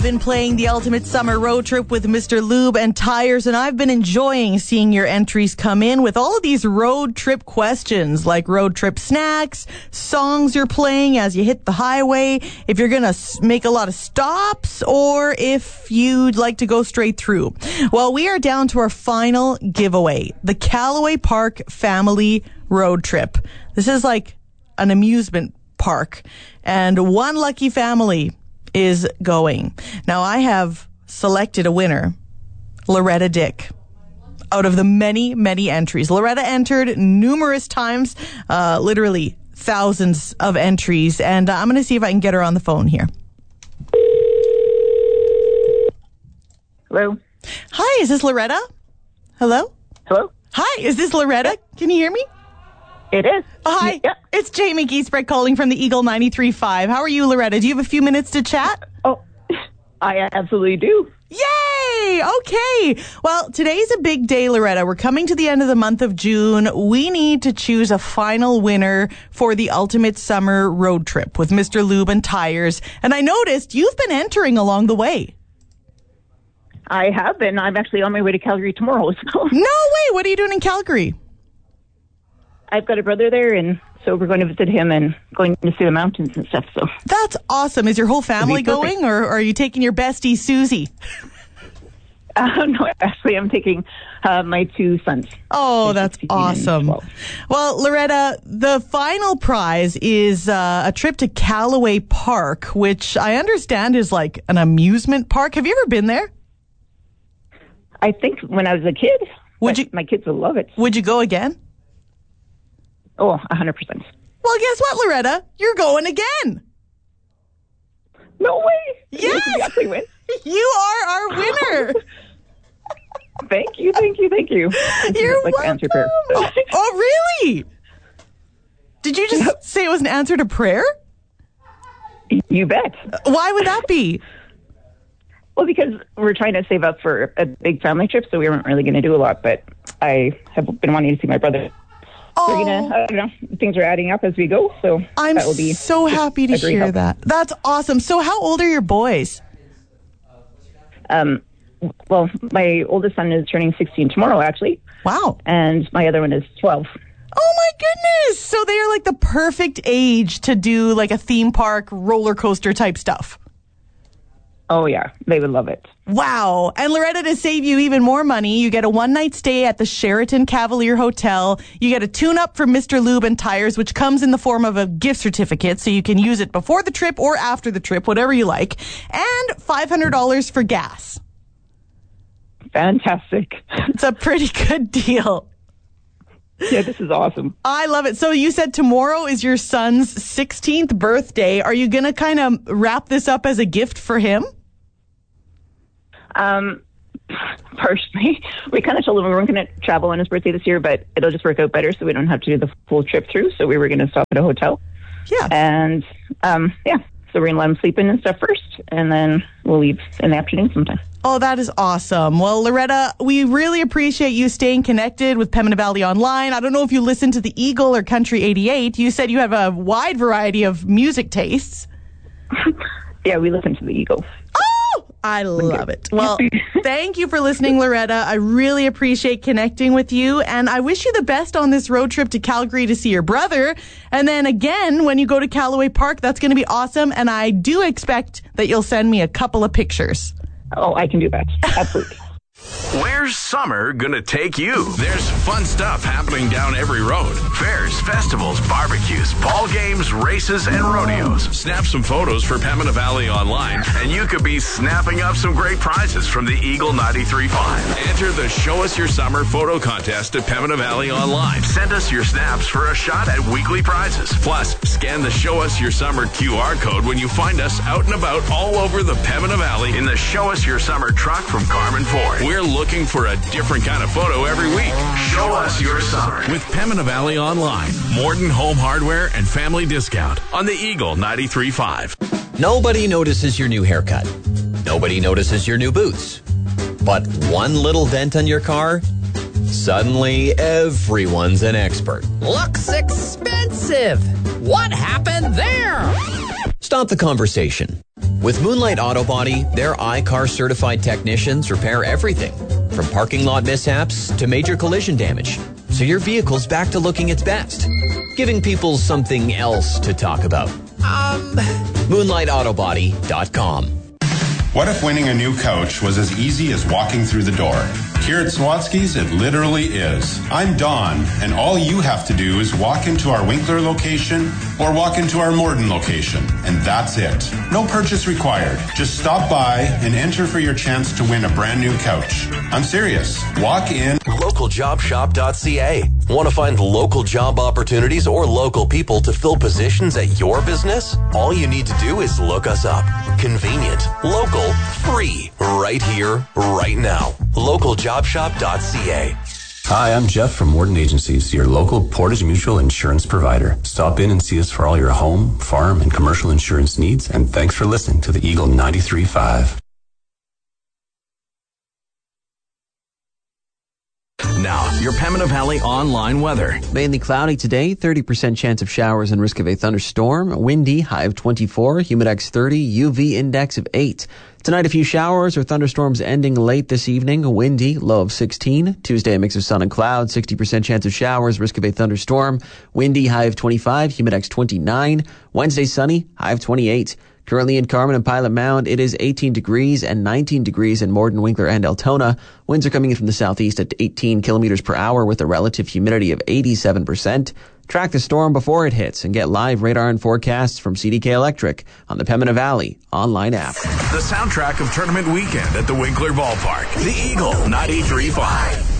Been playing the ultimate summer road trip with Mr. Lube and Tires, and I've been enjoying seeing your entries come in with all of these road trip questions, like road trip snacks, songs you're playing as you hit the highway, if you're going to make a lot of stops, or if you'd like to go straight through. Well, we are down to our final giveaway, the Callaway Park Family Road Trip. This is like an amusement park, and one lucky family is going. Now, I have selected a winner, Loretta Dick, out of the many, many entries. Loretta entered numerous times, literally thousands of entries, and I'm going to see if I can get her on the phone here. Hello? Hi, is this Loretta? Hello? Hello? Hi, is this Loretta? Can you hear me? It is. Hi, Yeah. It's Jamie Giesbrecht calling from the Eagle 93.5. How are you, Loretta? Do you have a few minutes to chat? Oh, I absolutely do. Yay! Okay. Well, today's a big day, Loretta. We're coming to the end of the month of June. We need to choose a final winner for the ultimate summer road trip with Mr. Lube and Tires. And I noticed you've been entering along the way. I have been. I'm actually on my way to Calgary tomorrow. So No way! What are you doing in Calgary? I've got a brother there, and so we're going to visit him and going to see the mountains and stuff. So That's awesome. Is your whole family It'll be going, or are you taking your bestie, Susie? no, actually, I'm taking my two sons. Oh, that's 16 and awesome. 12. Well, Loretta, the final prize is a trip to Callaway Park, which I understand is like an amusement park. Have you ever been there? I think when I was a kid, my kids will love it. Would you go again? Oh, 100%. Well, guess what, Loretta? You're going again. No way. Yes. Exactly when. You are our winner. Thank you. You're like welcome. answer prayer. Oh, really? Did you just say it was an answer to prayer? You bet. Why would that be? Well, because we're trying to save up for a big family trip, so we weren't really going to do a lot. But I have been wanting to see my brother. Oh, We're gonna, I don't know, things are adding up as we go, so I'm that will be so happy to hear help. that. That's awesome. So how old are your boys? Well, my oldest son is turning 16 tomorrow, actually. Wow. And my other one is 12. Oh my goodness. So they are like the perfect age to do like a theme park roller coaster type stuff. Oh, yeah. They would love it. Wow. And Loretta, to save you even more money, you get a one-night stay at the Sheraton Cavalier Hotel. You get a tune-up from Mr. Lube and Tires, which comes in the form of a gift certificate, so you can use it before the trip or after the trip, whatever you like. And $500 for gas. Fantastic. It's a pretty good deal. Yeah, this is awesome. I love it. So you said tomorrow is your son's 16th birthday. Are you going to kind of wrap this up as a gift for him? Personally, we kind of told him we weren't going to travel on his birthday this year, but it'll just work out better so we don't have to do the full trip through. So we were going to stop at a hotel. Yeah. And, so we're going to let him sleep in and stuff first, and then we'll leave in the afternoon sometime. Oh, that is awesome. Well, Loretta, we really appreciate you staying connected with Pembina Valley Online. I don't know if you listen to the Eagle or Country 88. You said you have a wide variety of music tastes. Yeah, we listen to the Eagle. Oh, I love it. Well, thank you for listening, Loretta. I really appreciate connecting with you, and I wish you the best on this road trip to Calgary to see your brother. And then again, when you go to Callaway Park, that's going to be awesome, and I do expect that you'll send me a couple of pictures. Oh, I can do that. Absolutely. Where's summer gonna take you? There's fun stuff happening down every road. Fairs, festivals, barbecues, ball games, races, and rodeos. Snap some photos for Pembina Valley Online, and you could be snapping up some great prizes from the Eagle 93.5. Enter the Show Us Your Summer photo contest at Pembina Valley Online. Send us your snaps for a shot at weekly prizes. Plus, scan the Show Us Your Summer QR code when you find us out and about all over the Pembina Valley in the Show Us Your Summer truck from Carmen Ford. We're looking for a different kind of photo every week. Show us your summer with Pembina Valley Online, Morden Home Hardware, and Family Discount on the Eagle 93.5. Nobody notices your new haircut. Nobody notices your new boots. But one little dent on your car? Suddenly, everyone's an expert. Looks expensive. What happened there? Stop the conversation. With Moonlight Auto Body, their iCar certified technicians repair everything, from parking lot mishaps to major collision damage, so your vehicle's back to looking its best, giving people something else to talk about. MoonlightAutobody.com. What if winning a new couch was as easy as walking through the door? Here at Swatsky's, it literally is. I'm Don, and all you have to do is walk into our Winkler location or walk into our Morden location, and that's it. No purchase required. Just stop by and enter for your chance to win a brand new couch. I'm serious. Walk in. LocalJobShop.ca. Want to find local job opportunities or local people to fill positions at your business? All you need to do is look us up. Convenient, local, free, right here, right now. LocalJobShop.ca. Hi, I'm Jeff from Morden Agencies, your local Portage Mutual insurance provider. Stop in and see us for all your home, farm, and commercial insurance needs, and thanks for listening to the Eagle 93.5. Now, your Pembina Valley online weather. Mainly cloudy today, 30% chance of showers and risk of a thunderstorm. Windy, high of 24, humidex 30, UV index of 8. Tonight, a few showers or thunderstorms ending late this evening. Windy, low of 16. Tuesday, a mix of sun and clouds, 60% chance of showers, risk of a thunderstorm. Windy, high of 25, humidex 29. Wednesday, sunny, high of 28. Currently in Carmen and Pilot Mound, it is 18 degrees and 19 degrees in Morden, Winkler, and Altona. Winds are coming in from the southeast at 18 kilometers per hour with a relative humidity of 87%. Track the storm before it hits and get live radar and forecasts from CDK Electric on the Pembina Valley online app. The soundtrack of tournament weekend at the Winkler Ballpark. The Eagle 93.5.